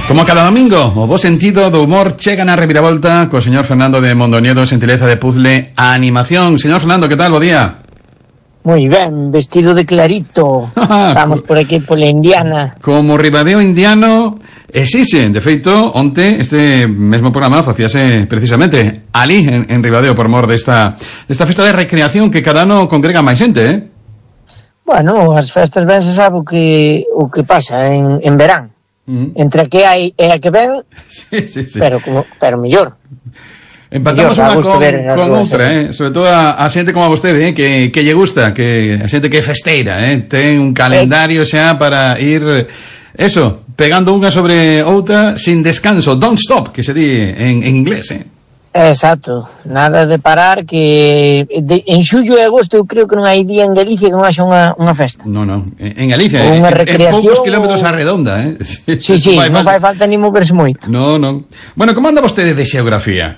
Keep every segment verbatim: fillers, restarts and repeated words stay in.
Como cada domingo, o bo sentido do humor chega na reviravolta co señor Fernando de Mondoñedo, xentileza de puzzle a animación. Señor Fernando, que tal? Bo día. Moi ben, vestido de clarito. Estamos por aquí pola Indiana. Como Ribadeo indiano, exixen. De feito, onte este mesmo programa facíase precisamente ali, en, en Ribadeo, por mor desta, desta festa de recreación que cada ano congrega máis xente, eh? Bueno, as festas ben se sabe o que, o que pasa en, en verán. Uh-huh. Entre a que hai e a que ven, sí, sí, sí. pero como, pero mellor. Empatamos unha con, con outra, eh? Sobre todo a, a xente como a vostede, eh? que, que lle gusta, que a xente que é festeira, eh? Ten un calendario xa para ir, eso, pegando unha sobre outra sin descanso, don't stop, que se di en, en inglés, eh? Exacto, nada de parar, que de, en xullo e agosto eu creo que non hai día en Galicia que non haxa unha, unha festa. No, no, en Galicia, unha en, en poucos kilómetros o... a redonda, eh? Sí, sí, non fai falta ni moverse moito. No, no. Bueno, como anda vostede de xeografía?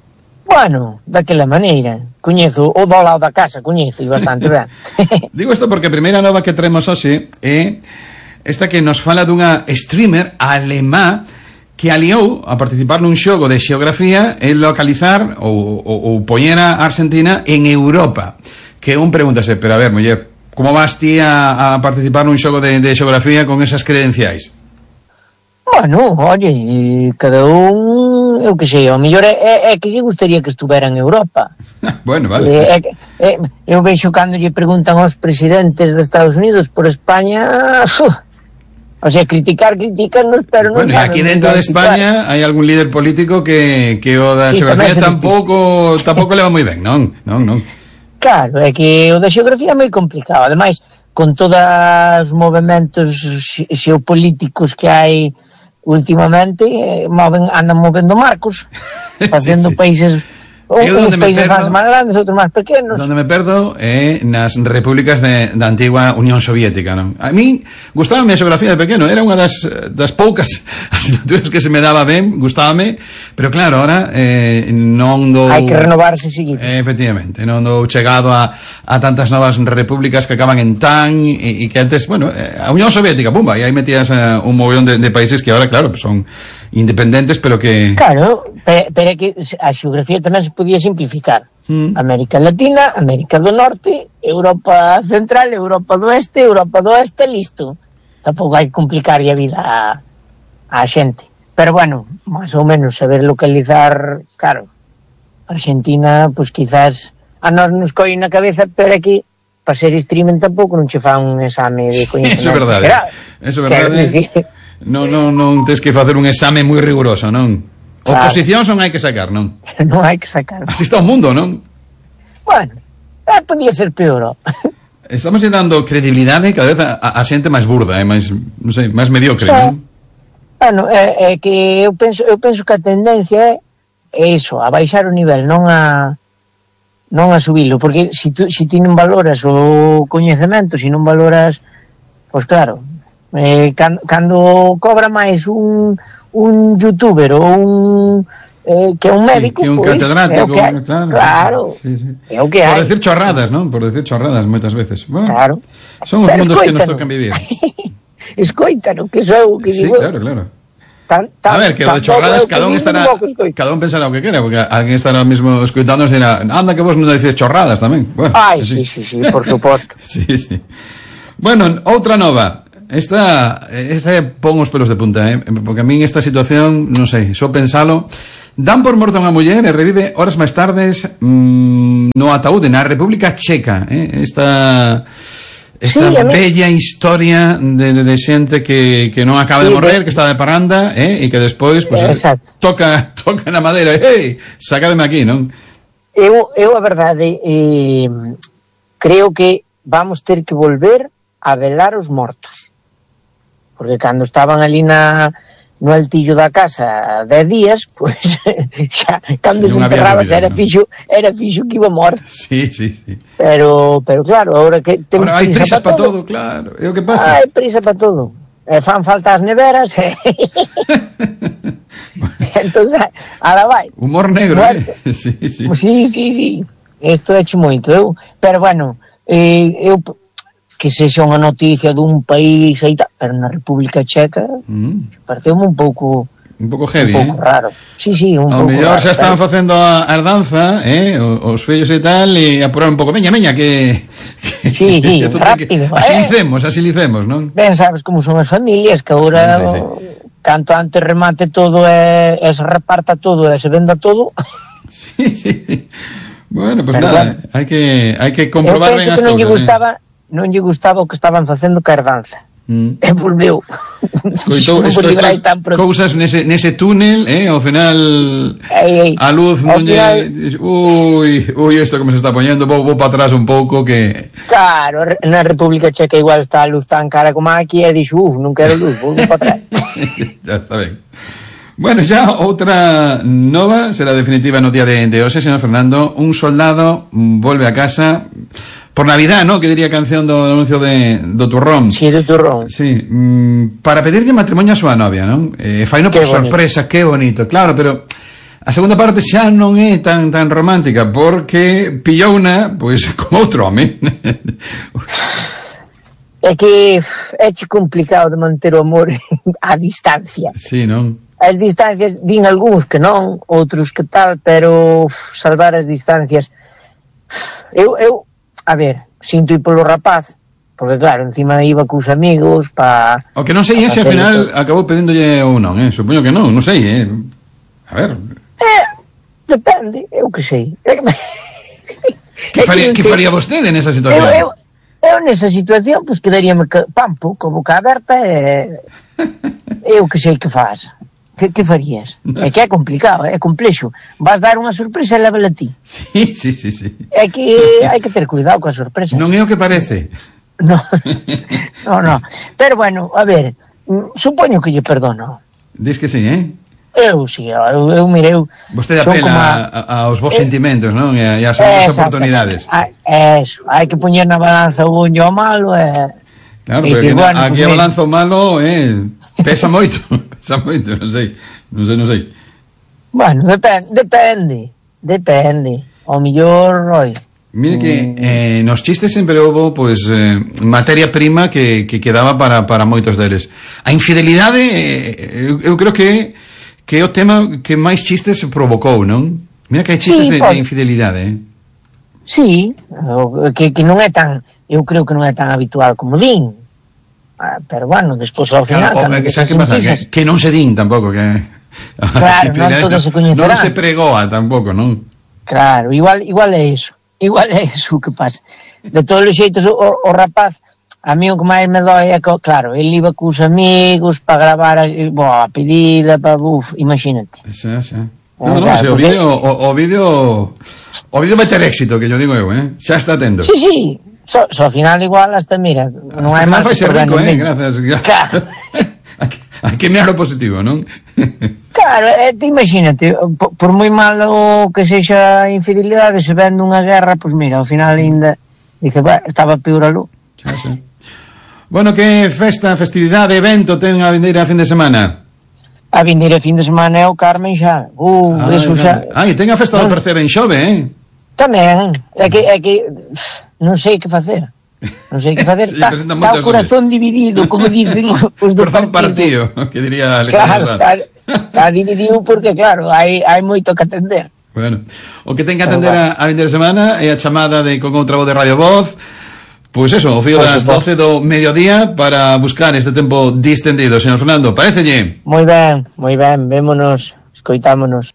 Bueno, daquela maneira, coñezo o do lado da casa, coñezo e bastante ben. Digo isto porque a primeira nova que traemos hoxe é esta que nos fala dunha streamer alemá que aliou a participar nun xogo de xeografía e localizar ou, ou, ou poñer a Argentina en Europa. Que un pregúntase, pero a ver, muller, como vas ti a, a participar nun xogo de, de xeografía con esas credenciais? Bueno, oye, cada un, eu que sei, o mellor é, é, é que lle gustaría que estuvera en Europa. Bueno, vale. É, é, é, eu veixo cando lle preguntan aos presidentes de Estados Unidos por España, uf, o sea, criticar, critican, pero non bueno, saben. Aquí dentro de España hai algún líder político que, que o da sí, xeografía tampouco tampouco leva moi ben, non? Non, non. Claro, é que o da xeografía é moi complicado. Ademais, con todos os movimentos xeopolíticos que hai últimamente, moven, andan movendo marcos, facendo sí, sí. países... Uns países perdo, máis grandes, outros máis pequenos. Donde me perdo é eh, nas repúblicas de, da antigua Unión Soviética, non? A mí gustábame a xeografía de pequeno, era unha das, das poucas asignaturas que se me daba ben, gustábame, pero claro, ahora eh, non dou... Hai que renovarse seguido. Eh, efectivamente, non dou chegado a, a tantas novas repúblicas que acaban en tan e, e que antes, bueno, eh, a Unión Soviética, pumba, e aí metías uh, un mogollón de, de países que ahora, claro, pues son independentes, pero que... Claro, pero, pero é que a xeografía tamén se podía simplificar. Mm. América Latina, América do Norte, Europa Central, Europa do Oeste, Europa do Oeste, listo. Tampouco hai que complicar a vida a, a xente. Pero bueno, máis ou menos saber localizar, claro, Argentina, pues quizás a nós nos coi na cabeza, pero é que para ser streaming tampouco non che fa un exame de coñecemento. Eso é verdade. Eso é verdade. Non, non, non tens que facer un exame moi riguroso, non? Claro. Oposición son hai que sacar, non? Non hai que sacar. Así está o mundo, non? Bueno, eh, podía ser peor. Estamos dando credibilidade cada vez a, a xente máis burda, eh? máis, non sei, máis mediocre, xa, non? Bueno, é, é que eu penso, eu penso que a tendencia é iso, a baixar o nivel, non a non a subilo, porque se si si ti non valoras o coñecemento, se si non valoras, pois claro, eh, cando, cando cobra máis un, un youtuber ou un eh, que un médico, sí, que un pues, catedrático, que hai, claro, claro sí, sí. É o que por hai. decir chorradas, non? Por decir chorradas moitas veces. Bueno, claro. Son os mundos que nos tocan vivir. Escoítano, que sou que sí, digo. Claro, claro. Tan, tan, a ver, que o de chorradas cada un estará cada un pensará o que quera, porque alguén estará mismo escoitando e dirá, anda que vos non dices chorradas tamén. Bueno, ai, sí, sí, sí, sí, por suposto. sí, sí. Bueno, outra nova. Esta, esta pon os pelos de punta, eh? Porque a min esta situación, non sei, só pensalo. Dan por morto unha muller e revive horas máis tardes mmm, no ataúde na República Checa, eh? Esta... Esta sí, bella mí... historia de, de, de xente que, que non acaba sí, de morrer, de... que está de parranda, eh? E que despois pues, toca, toca na madeira, hey, sacademe aquí, non? Eu, eu a verdade, eh, creo que vamos ter que volver a velar os mortos. Porque cando estaban ali na, no altillo da casa dez días, pois pues, xa, cando sí, se enterraba era, ¿no? fixo, era fixo que iba morto. Sí, sí, sí. Pero, pero claro, ahora que temos ahora hai prisa para todo, todo, claro. É o que pasa. Hai prisa para todo. E fan falta as neveras. E... Entonces, ahora vai. Humor negro, eh? Sí, sí. Sí, sí, sí. Isto é moito, eu. Pero bueno, eh, eu que sexa unha noticia dun país e tal, pero na República Checa mm. pareceu un pouco un pouco heavy, un pouco eh? raro. Sí, sí, un ao pouco mellor raro. xa estaban facendo a herdanza, eh, os fillos e tal, e apurar un pouco, meña, meña, que, que sí, sí, que, rápido. asilicemos, eh? asilicemos, non? Ben, sabes como son as familias, que agora sí, sí. canto antes remate todo e, e se reparta todo e se venda todo. Sí, sí, sí. Bueno, pues pero nada, bueno, hai que hai que comprobar ben as cousas. Eu penso que non lle gustaba, eh? non lle gustaba o que estaban facendo ca herdanza. Mm. E volveu. Escoitou cousas nese, nese túnel, eh, ao final ei, ei, a luz non lle... Ui, ui, isto como se está poñendo, vou, vou para atrás un pouco que... Claro, na República Checa igual está a luz tan cara como aquí e dixo, uf, non quero luz, vou para atrás. Ya está ben. Bueno, xa outra nova será definitiva no día de, de hoxe, señor Fernando. Un soldado volve a casa por Navidad, ¿no? Que diría a canción do anuncio de, do turrón. Sí, do turrón. Sí, mmm, para pedirlle matrimonio a súa novia, non? Eh, faino por sorpresa, que bonito, claro, pero a segunda parte xa non é tan tan romántica, porque pillouna, pois, con outro home. É que é complicado de manter o amor a distancia. Sí, non? As distancias, din algúns que non, outros que tal, pero uf, salvar as distancias. Eu, eu, a ver, sinto ir polo rapaz, porque claro, encima iba cos amigos pa... O que non sei é se ao final acabou pedíndolle ou non, eh? Supoño que non, non sei, eh? A ver... Eh, depende, eu que sei. Que faría, que faría vostede nesa situación? Eu, eu, eu nesa situación, pois, pues, quedaríame pampo, con boca aberta e... eu que sei que faz. Que, que farías? É que é complicado, é complexo. Vas dar unha sorpresa e lévala a ti. Sí, sí, sí, sí. É que hai que ter cuidado coa sorpresa. Non é o que parece. No, no, no. Pero bueno, a ver, supoño que lle perdono. Dis que sí, eh? Eu, sí, eu, eu mire, eu... Vostede apela a, a, aos vos eh, sentimentos, non? E, e as segundas oportunidades. A, eso, hai que poñer na balanza o buño ao malo e... Claro, pero aquí, bueno, aquí pues, a balanza o malo, eh, pesa moito, pesa moito, non sei, non sei, non sei. Bueno, depende, depende, depende. O mellor, oi. Mire que eh, nos chistes sempre houve, pois, eh, materia prima que, que quedaba para, para moitos deles. A infidelidade, eh, eu, eu creo que que é o tema que máis chistes provocou, non? Mira que hai chistes sí, de, de infidelidade, eh? Sí, que, que non é tan, eu creo que non é tan habitual como din. Ah, pero bueno, despois ao final... Claro, que, que, pasa? Que, que non se din tampouco, que... Claro, non todos se coñecerán. Non se pregoa tampouco, non? Claro, igual igual é iso. Igual é iso que pasa. De todos os xeitos, o, o rapaz, a mí o que máis me dói é que, claro, ele iba cos amigos para gravar a, boa, a pedida, para, uf, imagínate. Xa, xa. No, no, claro, no, porque... o vídeo o, o vídeo o vídeo vai ter éxito, que yo digo eu, eh? Xa está tendo. Sí, sí. So, so ao final igual hasta mira, non hai máis. Vai ser rico, eh, gracias. Claro. Hai que mirar o positivo, non? Claro, eh, te imagínate, por, por moi malo que sexa infidelidade, se vende unha guerra, pois pues mira, ao final ainda dice, bah, estaba peor a luz. Xa, xa. Bueno, que festa, festividade, evento ten a vindeira fin de semana? A vindeira fin de semana é o Carmen xa. Uh, ah, eso xa. Ah, e ten a festa do Percebe en Xove, eh? Tamén, é que, é que non sei que facer. Non sei que facer. Está o corazón dividido, como dicen os do partido. partido, que diría Alejandro. Claro, está dividido porque, claro, hai, hai moito que atender. Bueno, o que ten que atender a, a vindeira semana é a chamada de con outra voz de Radio Voz. Pois eso, o fío das doce do mediodía para buscar este tempo distendido. Señor Fernando, parécelle? Moi ben, moi ben, vémonos, escoitámonos.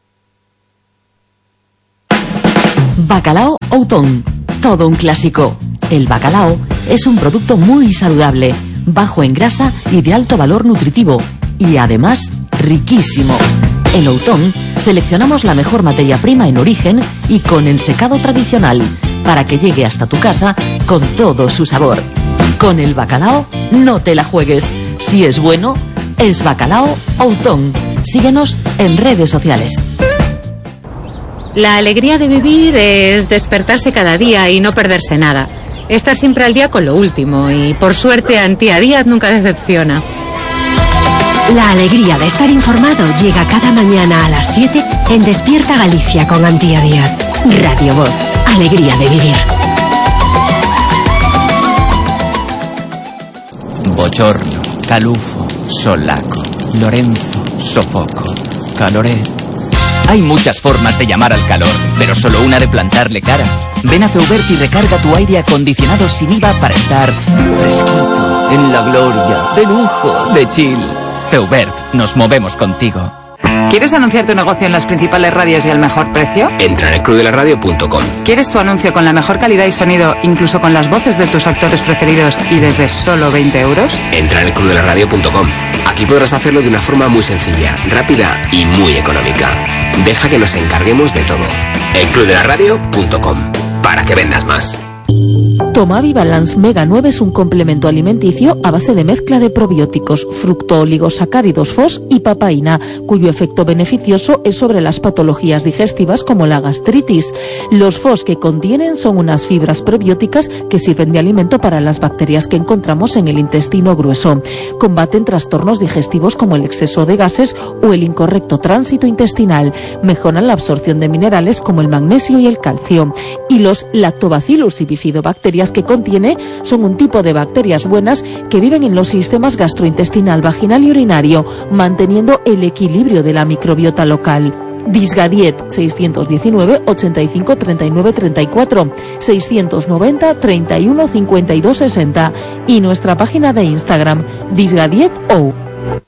Bacalao Outón, todo un clásico. El bacalao es un producto muy saludable, bajo en grasa y de alto valor nutritivo, y además riquísimo. En Outón seleccionamos la mejor materia prima en origen y con ensecado tradicional, para que llegue hasta tu casa con todo su sabor. Con el bacalao no te la juegues. Si es bueno, es Bacalao Outón. Síguenos en redes sociales. La alegría de vivir es despertarse cada día y no perderse nada. Estar siempre al día con lo último y, por suerte, Antía Díaz nunca decepciona. La alegría de estar informado llega cada mañana a las siete en Despierta Galicia con Antía Díaz. Radio Voz. Alegría de vivir. bochorno, calufo, solaco, Lorenzo, sofoco, caloré. Hay muchas formas de llamar al calor, pero solo una de plantarle cara. Ven a Feubert y recarga tu aire acondicionado sin I V A para estar fresquito, en la gloria, de lujo, de chill. Feubert, nos movemos contigo. ¿Quieres anunciar tu negocio en las principales radios y al mejor precio? Entra en el club de la radio punto com. ¿Quieres tu anuncio con la mejor calidad y sonido, incluso con las voces de tus actores preferidos y desde solo veinte euros? Entra en el club de la radio punto com. Aquí podrás hacerlo de una forma muy sencilla, rápida y muy económica. Deja que nos encarguemos de todo. el club de la radio punto com. Para que vendas más. Tomavi Balance Mega nueve es un complemento alimenticio a base de mezcla de probióticos, fructooligosacáridos F O S y papaína, cuyo efecto beneficioso es sobre las patologías digestivas como la gastritis. Los F O S que contienen son unas fibras probióticas que sirven de alimento para las bacterias que encontramos en el intestino grueso. Combaten trastornos digestivos como el exceso de gases o el incorrecto tránsito intestinal. Mejoran la absorción de minerales como el magnesio y el calcio. Y los lactobacillus y bifidobacterias que contiene son un tipo de bacterias buenas que viven en los sistemas gastrointestinal, vaginal y urinario, manteniendo el equilibrio de la microbiota local. Disgadiet seiscientos diecinueve, ochenta y cinco, treinta y nueve, treinta y cuatro, seiscientos noventa, treinta y uno, cincuenta y dos, sesenta y nuestra página de Instagram Disgadiet O.